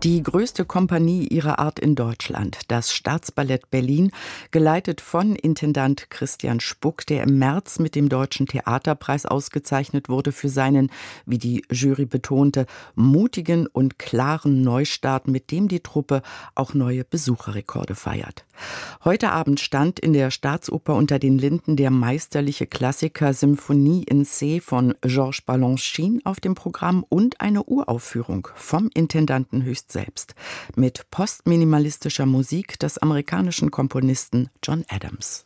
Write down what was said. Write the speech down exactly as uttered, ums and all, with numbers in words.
Die größte Kompanie ihrer Art in Deutschland, das Staatsballett Berlin, geleitet von Intendant Christian Spuck, der im März mit dem Deutschen Theaterpreis ausgezeichnet wurde für seinen, wie die Jury betonte, mutigen und klaren Neustart, mit dem die Truppe auch neue Besucherrekorde feiert. Heute Abend stand in der Staatsoper unter den Linden der meisterliche Klassiker Symphonie in C von Georges Balanchine auf dem Programm und eine Uraufführung vom Intendanten höchst selbst mit postminimalistischer Musik des amerikanischen Komponisten John Adams.